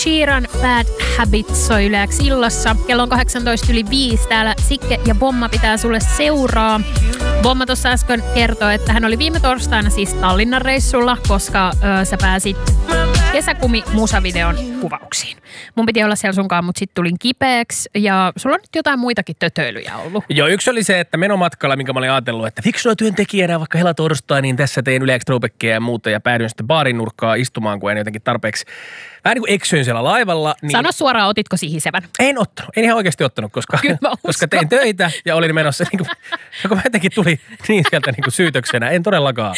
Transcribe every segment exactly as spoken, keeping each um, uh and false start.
Sheeran Bad Habits soi Yleäks illassa. Kello on kahdeksantoista yli viisi. Täällä Sikke ja Bomma pitää sulle seuraa. Bomma tuossa äsken kertoi, että hän oli viime torstaina siis Tallinnan reissulla, koska ö, sä pääsit kesäkumi musavideon kuvauksiin. Mun piti olla siellä sunkaan, mutta sitten tulin kipeäksi ja sulla on nyt jotain muitakin tötöilyjä ollut. Joo, yksi oli se, että menomatkalla, minkä mä olin ajatellut, että fiksua työntekijänä vaikka helatorstai, niin tässä tein Yleäks throwbackia ja muuta ja päädyin sitten baarin nurkkaan istumaan, kun en jotenkin tarpeeksi vähän niin kuin eksyin siellä laivalla. Niin Sano suoraan, otitko sihisevän? En ottanut, en ihan oikeasti ottanut, koska, koska tein töitä ja olin menossa, niin kuin, kun mä jotenkin tuli niin sieltä niin kuin syytöksenä, en todellakaan.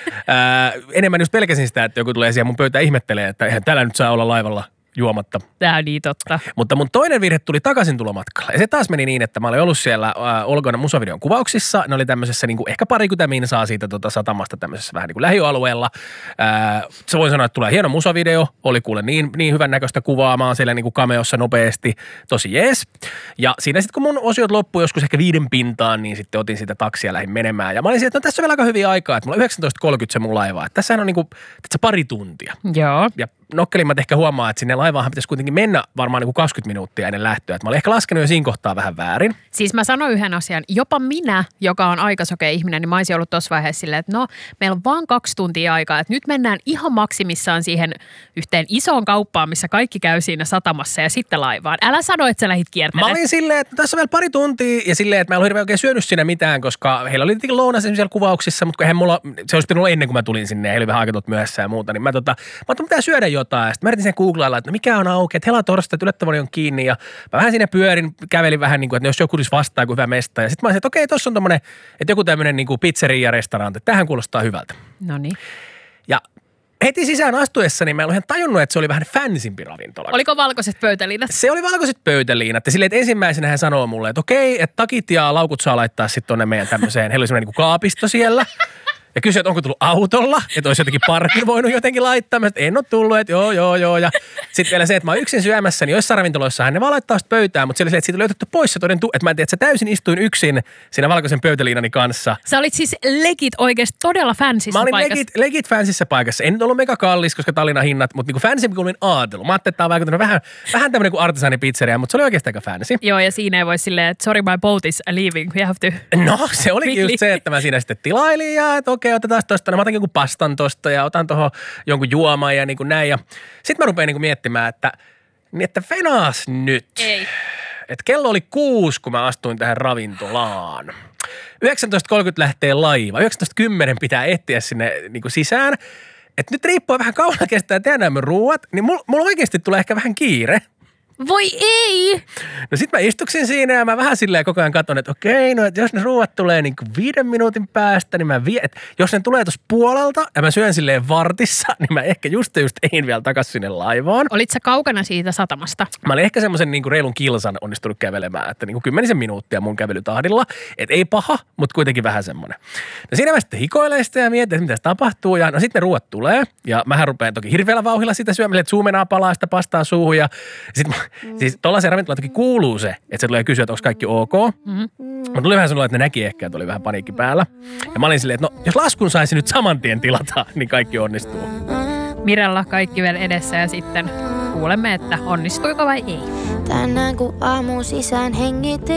Ää, enemmän just pelkäsin sitä, että joku tulee siihen mun pöytään ihmettelee, että eihän täällä nyt saa olla laivalla juomatta. Tää on niin totta. Mutta mun toinen virhe tuli takaisin tulomatkalla. Ja se taas meni niin, että mä olin ollut siellä äh, Olgona musavideon kuvauksissa. Ne oli tämmöisessä niin kuin ehkä parikymmentä minsaa siitä tota, satamasta tämmöisessä vähän niin kuin lähiöalueella. Äh, se voi sanoa, että tulee hieno musavideo. Oli kuule niin, niin hyvän näköistä kuvaamaan siellä niin kuin cameossa nopeasti. Tosi jees. Ja siinä sitten kun mun osiot loppui joskus ehkä viiden pintaan, niin sitten otin sitä taksia ja lähdin menemään. Ja mä olin sieltä, että no tässä on vielä aika hyviä aikaa. Että mulla on yhdeksäntoista kolmekymmentä se mun laiva. Että tässähän on niin kuin, tässä pari tuntia. Joo. Ja nokkelimmat ehkä huomaa, että sinne laivaahan pitäisi kuitenkin mennä varmaan niin kuin kaksikymmentä minuuttia ennen lähtöä. Että mä olin ehkä laskenut jo siinä kohtaa vähän väärin. Siis mä sanoin yhden asian. Jopa minä, joka on aikasokea ihminen, niin mä olisin ollut tuossa vaiheessa silleen, että no, meillä on vaan kaksi tuntia aikaa. Että nyt mennään ihan maksimissaan siihen yhteen isoon kauppaan, missä kaikki käy siinä satamassa ja sitten laivaan. Älä sano, että sä lähit kiertämään. Mä olin silleen, että tässä on vielä pari tuntia ja silleen, että mä en ollut hirveän oikein syönyt siinä mitään, koska heillä oli tietenkin lounas siellä kuvauksissa, mutta eihän mulla, se olisi pitänyt olla ennen kuin mä tulin sinne ja heillä oli vähän aikatut myöhässä ja muuta, niin mä tota, mä otin pitää syödä jotain. Sitten mä yritin sen googlailla, että no mikä on auki, että helatorstai, että yllättävän on kiinni ja mä vähän siinä pyörin, kävelin vähän niin kuin, että jos joku tulisi vastaan kuin hyvä mesta. Ja sitten mä olisin, että okei, tossa on tommonen, että joku tämmöinen niin kuin pizzeria-restaurantti, että tähän kuulostaa hyvältä. Noniin. Ja heti sisään astuessani mä en ihan tajunnut, että se oli vähän fansimpi ravintola. Oliko valkoiset pöytäliinat? Se oli valkoiset pöytäliinat. Ja silleen, että ensimmäisenä hän sanoo mulle, että okei, että takit ja laukut saa laittaa sitten tonne meidän tämmöiseen, heillä oli semmoinen niin kuin kaapisto siellä. Ja kysyi, että onko tullut autolla, että olisi jotenkin parkin voinut jotenkin laittaa. Mä sanoin, että en ole tullut, että joo, joo, joo. Ja sitten vielä se, että mä oon yksin syömässä, niin joissain ravintoloissahan ne vaan laittaa sitä pöytään, mutta siellä se, että siitä oli otettu pois se toden, että mä en tiedä, että sä täysin istuin yksin siinä valkoisen pöytäliinani kanssa. Sä olit siis legit oikeasti todella fansissä paikassa. Mä olin paikassa. legit, legit fansissä paikassa. En nyt ollut mega kallis, koska Tallinnan hinnat, mutta niinku fansimpi kuin olin ajatellut. Mä ajattelin, että tää on vaikuttanut vähän, vähän tämmöinen kuin artisaanipizzeria, mutta se oli oikeasti aika fansi. Joo, ja siinä ei voi silleen, että sorry, my boat is leaving, we have to. No, se olikin just se, että mä siinä sitten tilailin ja että okei, otetaan tosta. Mä otan jonkun pastan tosta ja otan tuohon jonkun juoman ja niin kuin näin. Ja sitten mä rupean niin kuin miettimään, että, niin että venaas nyt. Ei. Että kello oli kuusi, kun mä astuin tähän ravintolaan. yhdeksäntoista kolmekymmentä lähtee laiva. yhdeksäntoista kymmenen pitää etsiä sinne niin kuin sisään. Että nyt riippuu vähän kauan kestää tehdä nämä ruuat, niin mulla mul oikeasti tulee ehkä vähän kiire. Voi ei! No sit mä istuksin siinä ja mä vähän silleen koko ajan katson, että okei, no että jos ne ruuat tulee niin kuin viiden minuutin päästä, niin mä vie, että jos ne tulee tuossa puolelta ja mä syön silleen vartissa, niin mä ehkä just just ein vielä takaisin sinne laivaan. Olit sä kaukana siitä satamasta? Mä olin ehkä semmoisen niin kuin reilun kilsan onnistunut kävelemään, että niin kuin kymmenisen minuuttia mun kävelytahdilla. Että ei paha, mutta kuitenkin vähän semmoinen. No siinä mä sitten hikoilen sitä ja mietin, että mitä se tapahtuu. Ja no sitten ne ruuat tulee ja mähän rupean toki hirveällä vauhilla sitä syömään, että suumenaa palaa sitä pastaa suuhun ja sitten Mm. Siis tollaisen ravintolaan toki kuuluu se, että se tulee kysyä, että onko kaikki ok. Mm-hmm. Mutta tuli vähän sellainen, että ne näki ehkä, että oli vähän paniikki päällä. Ja mä olin silleen, että no jos laskun saisi nyt saman tien tilata, niin kaikki onnistuu. Mirella kaikki vielä edessä ja sitten kuulemme, että onnistuiko vai ei. Tänään kun aamu sisään hengitin.